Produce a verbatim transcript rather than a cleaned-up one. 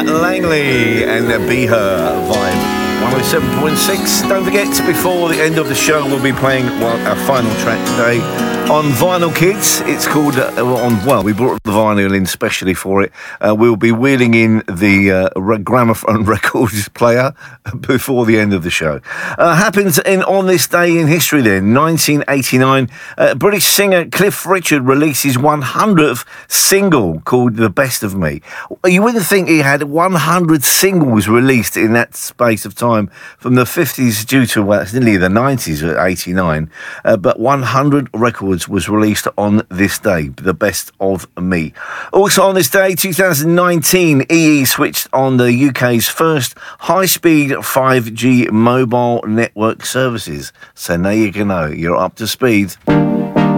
Langley and Be Her Vibe one oh seven point six. Don't forget, before the end of the show, we'll be playing well, our final track today on Vinyl Kids. It's called, uh, on well, we brought the vinyl in specially for it. Uh, we'll be wheeling in the uh, gramophone records player before the end of the show. Uh, happens in on this day in history then, nineteen eighty-nine, uh, British singer Cliff Richard releases one hundredth single called The Best of Me. You wouldn't think he had one hundred singles released in that space of time from the fifties due to, well, it's nearly the nineties at eighty-nine, uh, but one hundred records was released on this day, The Best of Me. Also on this day, two thousand nineteen, E E switched on the U K's first high-speed five G mobile network services. So now you can know you're up to speed.